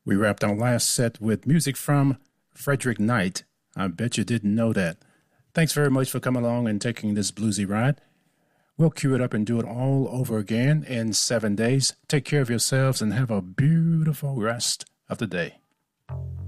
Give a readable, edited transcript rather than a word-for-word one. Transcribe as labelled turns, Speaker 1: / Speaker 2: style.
Speaker 1: We wrapped our last set with music from Frederick Knight. I bet you didn't know that. Thanks very much for coming along and taking this bluesy ride. We'll cue it up and do it all over again in 7 days. Take care of yourselves and have a beautiful rest of the day.